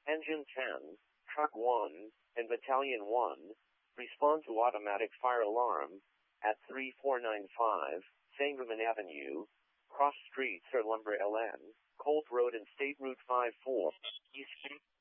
Engine 10, Truck 1, and Battalion 1, respond to automatic fire alarm at 3495 Sangerman Avenue, cross street Sir Lumber LN, Colt Road and State Route 54, East